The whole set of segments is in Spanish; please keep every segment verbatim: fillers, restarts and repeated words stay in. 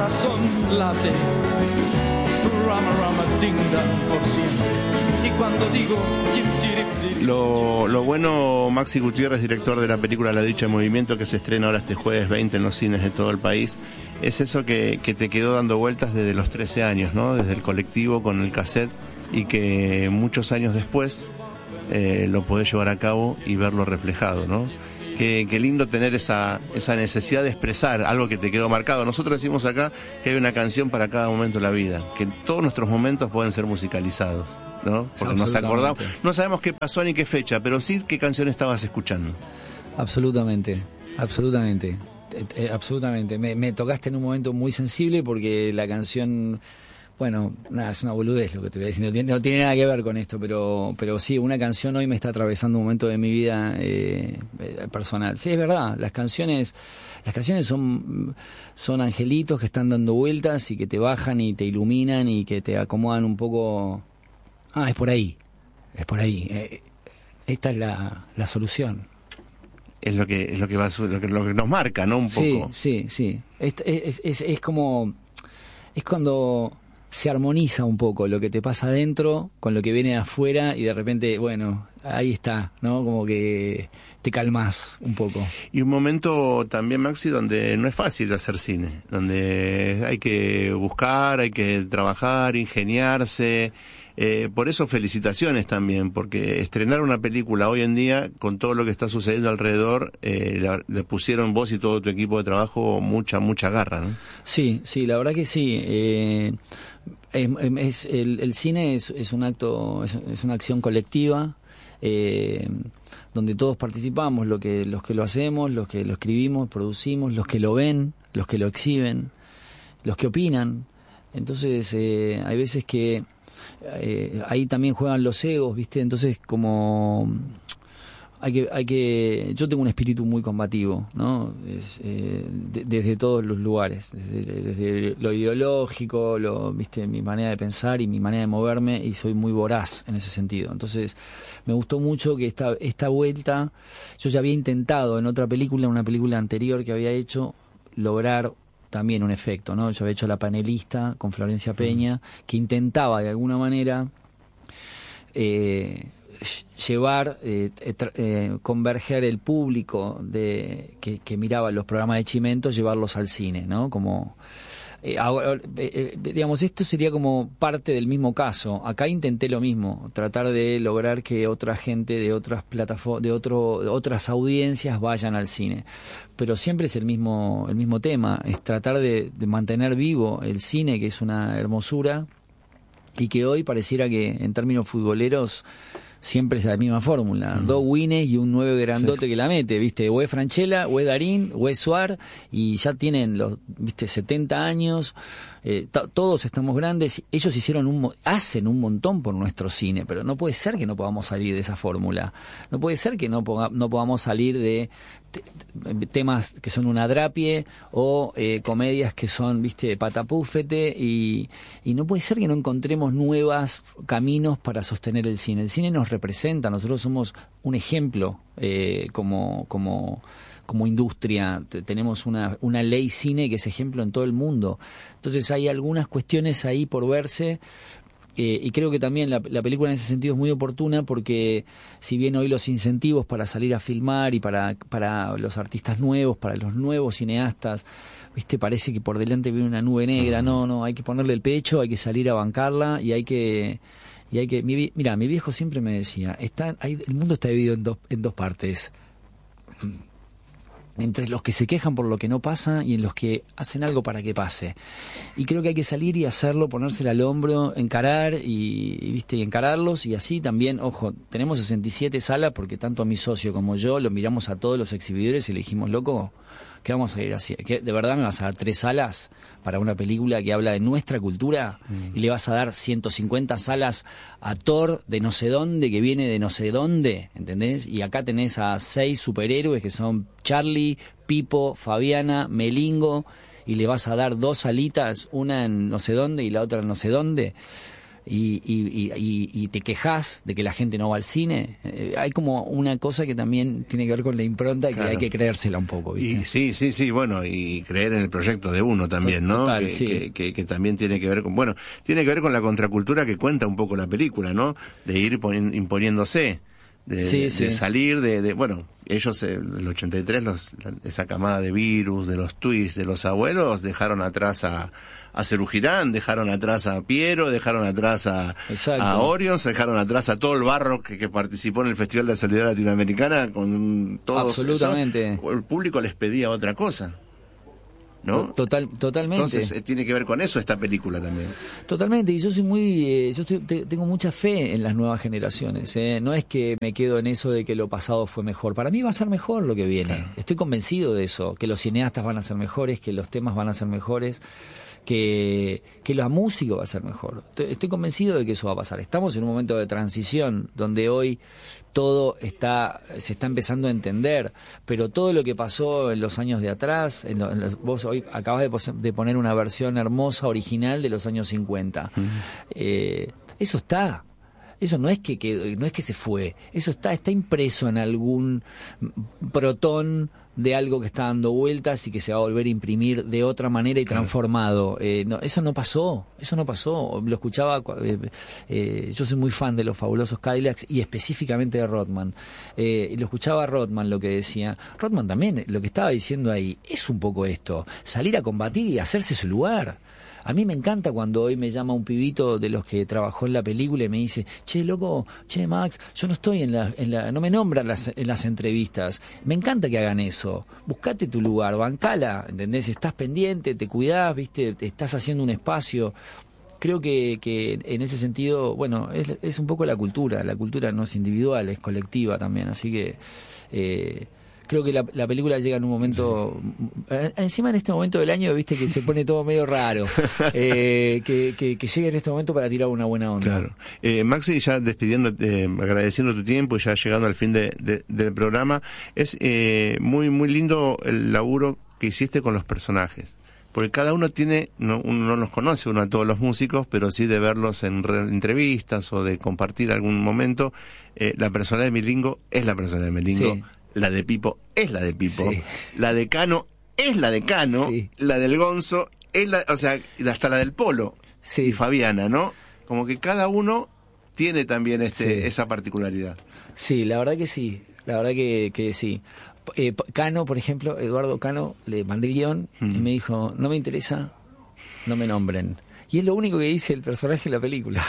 corazón late, rama, rama, ding, dong, por siempre. Y cuando digo... Lo, lo bueno, Maxi Gutiérrez, director de la película La Dicha en Movimiento, que se estrena ahora este jueves veinte en los cines de todo el país, es eso que, que te quedó dando vueltas desde los trece años, ¿no? Desde el colectivo con el cassette, y que muchos años después eh, lo podés llevar a cabo y verlo reflejado, ¿no? Qué, qué lindo tener esa, esa necesidad de expresar algo que te quedó marcado. Nosotros decimos acá que hay una canción para cada momento de la vida, que todos nuestros momentos pueden ser musicalizados, ¿no? Porque nos acordamos, no sabemos qué pasó ni qué fecha, pero sí qué canción estabas escuchando. Absolutamente, absolutamente, eh, absolutamente. Me, me tocaste en un momento muy sensible porque la canción, bueno, nada, es una boludez lo que te voy a decir, no tiene, no tiene nada que ver con esto, pero, pero sí, una canción hoy me está atravesando un momento de mi vida eh, personal. Sí, es verdad, las canciones, las canciones son, son angelitos que están dando vueltas y que te bajan y te iluminan y que te acomodan un poco. Ah, es por ahí, es por ahí. Eh, esta es la, la solución. Es lo que es lo que va lo que, lo que nos marca, ¿no? Un poco. Sí, sí, sí. Es, es, es, es como es cuando se armoniza un poco lo que te pasa adentro con lo que viene de afuera y de repente, bueno, ahí está, ¿no? Como que te calmas un poco. Y un momento también, Maxi, donde no es fácil hacer cine, donde hay que buscar, hay que trabajar, ingeniarse. Eh, por eso felicitaciones también, porque estrenar una película hoy en día, con todo lo que está sucediendo alrededor, eh, la, le pusieron vos y todo tu equipo de trabajo mucha, mucha garra, ¿no? Sí, sí, la verdad que sí. Eh, es, es, el, el cine es, es un acto, es, es una acción colectiva, eh, donde todos participamos, lo que, los que lo hacemos, los que lo escribimos, producimos, los que lo ven, los que lo exhiben, los que opinan. Entonces, eh, hay veces que Eh, ahí también juegan los egos, ¿viste? Entonces, como hay que hay que yo tengo un espíritu muy combativo, ¿no? Es, eh, de, desde todos los lugares, desde, desde lo ideológico, lo, ¿viste? Mi manera de pensar y mi manera de moverme, y soy muy voraz en ese sentido. Entonces, me gustó mucho que esta esta vuelta, yo ya había intentado en otra película, en una película anterior que había hecho, lograr también un efecto, ¿no? Yo había hecho La Panelista con Florencia Peña, que intentaba de alguna manera eh, llevar, eh, eh, converger el público de que, que miraba los programas de Chimento, llevarlos al cine, ¿no? Como eh, ahora, eh, digamos, esto sería como parte del mismo caso. Acá intenté lo mismo, tratar de lograr que otra gente de otras plataformas, de otro, de otras audiencias vayan al cine. Pero siempre es el mismo, el mismo tema, es tratar de, de mantener vivo el cine, que es una hermosura, y que hoy pareciera que en términos futboleros siempre es la misma fórmula, mm. dos Wines y un nueve grandote sí. que la mete, ¿viste? O es Franchella, o es Darín, o es Suar, y ya tienen los, ¿viste? setenta años, eh, t- todos estamos grandes, ellos hicieron un, hacen un montón por nuestro cine, pero no puede ser que no podamos salir de esa fórmula, no puede ser que no, poga, no podamos salir de temas que son una drapie o eh, comedias que son, viste, patapúfete, y, y no puede ser que no encontremos nuevos caminos para sostener el cine. El cine nos representa, nosotros somos un ejemplo eh, como como como industria, tenemos una una ley cine que es ejemplo en todo el mundo. Entonces hay algunas cuestiones ahí por verse. Eh, y creo que también la, la película en ese sentido es muy oportuna, porque si bien hoy los incentivos para salir a filmar y para, para los artistas nuevos, para los nuevos cineastas, viste, parece que por delante viene una nube negra. No, no, hay que ponerle el pecho, hay que salir a bancarla, y hay que y hay que mi, mira, mi viejo siempre me decía, está, hay, el mundo está dividido en dos, en dos partes, entre los que se quejan por lo que no pasa y en los que hacen algo para que pase. Y creo que hay que salir y hacerlo, ponérsela al hombro, encarar y, y viste y encararlos, y así también, ojo, tenemos sesenta y siete salas porque tanto a mi socio como yo lo miramos a todos los exhibidores y le dijimos, loco, ¿qué vamos a ir así? ¿Qué, ¿De verdad me vas a dar tres salas para una película que habla de nuestra cultura? Mm. ¿Y le vas a dar ciento cincuenta salas a Thor de no sé dónde, que viene de no sé dónde? ¿Entendés? Y acá tenés a seis superhéroes que son Charlie, Pipo, Fabiana, Melingo, y le vas a dar dos salitas, una en no sé dónde y la otra en no sé dónde. y, y, y, y te quejas de que la gente no va al cine, eh, hay como una cosa que también tiene que ver con la impronta y claro. que hay que creérsela un poco, ¿viste? Y sí, sí, sí, bueno, y creer en el proyecto de uno también, ¿no? Total, que, sí. que, que, que también tiene que ver con, bueno, tiene que ver con la contracultura que cuenta un poco la película, ¿no? De ir poni- imponiéndose, de, sí, de, sí. de salir de, de, bueno, ellos, eh, el ochenta y tres, los, esa camada de virus, de los twists, de los abuelos, dejaron atrás a, a Cerú Girán, dejaron atrás a Piero, dejaron atrás a, a Orion, dejaron atrás a todo el barro que, que participó en el Festival de Solidaridad Latinoamericana, con todos. Absolutamente. Eso, el público les pedía otra cosa, ¿no? Total, totalmente. Entonces eh, tiene que ver con eso esta película también. Totalmente, y yo soy muy, eh, yo estoy, te, tengo mucha fe en las nuevas generaciones. ¿eh? No es que me quedo en eso de que lo pasado fue mejor. Para mí va a ser mejor lo que viene. Claro. Estoy convencido de eso, que los cineastas van a ser mejores, que los temas van a ser mejores, que, que la música va a ser mejor. Estoy, estoy convencido de que eso va a pasar. Estamos en un momento de transición donde hoy todo está se está empezando a entender, pero todo lo que pasó en los años de atrás, en lo, en los, vos hoy acabas de, pos, de poner una versión hermosa, original de los años cincuenta. Uh-huh. Eh, eso está. Eso no es que, que no es que se fue, eso está está impreso en algún protón de algo que está dando vueltas y que se va a volver a imprimir de otra manera y transformado. Eh, no, eso no pasó, eso no pasó. Lo escuchaba, eh, eh, yo soy muy fan de los Fabulosos Cadillacs y específicamente de Rothman. Eh, y lo escuchaba a Rothman lo que decía. Rothman también, lo que estaba diciendo ahí, es un poco esto, salir a combatir y hacerse su lugar. A mí me encanta cuando hoy me llama un pibito de los que trabajó en la película y me dice, che, loco, che, Max, yo no estoy en la... En la no me nombran las, en las entrevistas. Me encanta que hagan eso. Buscate tu lugar, bancala, ¿entendés? Estás pendiente, te cuidás, ¿viste? Te estás haciendo un espacio. Creo que, que en ese sentido, bueno, es, es un poco la cultura. La cultura no es individual, es colectiva también. Así que... Eh, creo que la, la película llega en un momento, sí. encima en este momento del año, viste que se pone todo medio raro, eh, que, que, que llegue en este momento para tirar una buena onda. Claro. Eh, Maxi, ya despidiéndote, eh, agradeciendo tu tiempo y ya llegando al fin de, de, del programa, es eh, muy muy lindo el laburo que hiciste con los personajes. Porque cada uno tiene, no, uno no los conoce, uno a todos los músicos, pero sí de verlos en re, entrevistas o de compartir algún momento. Eh, la personalidad de Melingo es la personalidad de Melingo. Sí. La de Pipo es la de Pipo, sí. La de Cano es la de Cano, sí. La del Gonzo es la, o sea, hasta la del Polo, sí. Y Fabiana, ¿no? Como que cada uno tiene también este sí. Esa particularidad. Sí, la verdad que sí, la verdad que, que sí. Eh, Cano, por ejemplo, Eduardo Cano, le mandé el guión hmm. y me dijo, no me interesa, no me nombren. Y es lo único que dice el personaje en la película.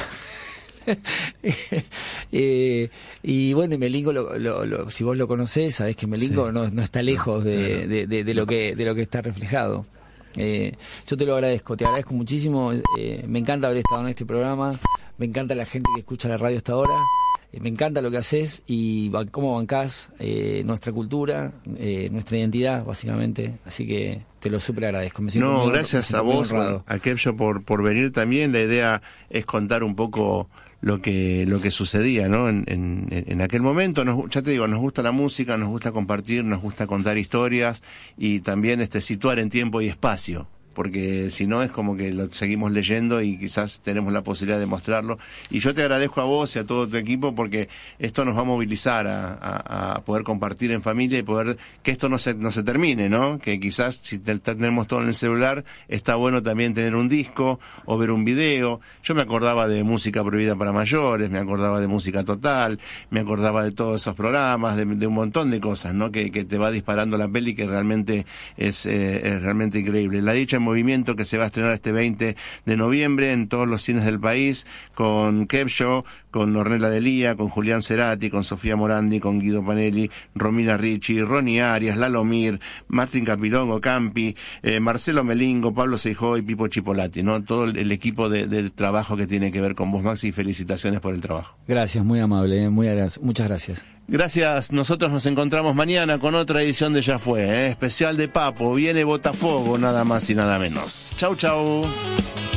eh, y bueno, y Melingo lo, lo, lo, si vos lo conocés, sabés que Melingo sí. no, no está lejos de, de, de, de lo que de lo que está reflejado. Eh, yo te lo agradezco, te agradezco muchísimo. Eh, me encanta haber estado en este programa, me encanta la gente que escucha la radio hasta ahora. Eh, me encanta lo que haces y cómo bancás eh, nuestra cultura, eh, nuestra identidad, básicamente. Así que te lo súper agradezco. Me siento no, muy, gracias me a vos, bueno, a Kevjo por, por venir también. La idea es contar un poco lo que lo que sucedía, ¿no? En, en, en aquel momento. Nos, ya te digo, nos gusta la música, nos gusta compartir, nos gusta contar historias y también este situar en tiempo y espacio. Porque si no es como que lo seguimos leyendo y quizás tenemos la posibilidad de mostrarlo. Y yo te agradezco a vos y a todo tu equipo porque esto nos va a movilizar a, a, a poder compartir en familia y poder que esto no se no se termine, ¿no? Que quizás si te, tenemos todo en el celular, está bueno también tener un disco o ver un video. Yo me acordaba de Música Prohibida para Mayores, me acordaba de Música Total, me acordaba de todos esos programas, de, de un montón de cosas, ¿no? Que, que te va disparando la peli que realmente es, eh, es realmente increíble. La dicha Movimiento, que se va a estrenar este veinte de noviembre en todos los cines del país, con Kevjo, con Ornella Delía, con Julián Cerati, con Sofía Morandi, con Guido Panelli, Romina Ricci, Ronnie Arias, Lalo Mir, Martín Capilongo, Campi, eh, Marcelo Melingo, Pablo Seijó y Pipo Chipolati, ¿no? Todo el, el equipo de, del trabajo que tiene que ver con vos, Maxi, y felicitaciones por el trabajo. Gracias, muy amable, eh, muy gra- muchas gracias. Gracias, nosotros nos encontramos mañana con otra edición de Ya Fue, ¿eh? Especial de Papo, viene Botafogo, nada más y nada menos. Chau, chau.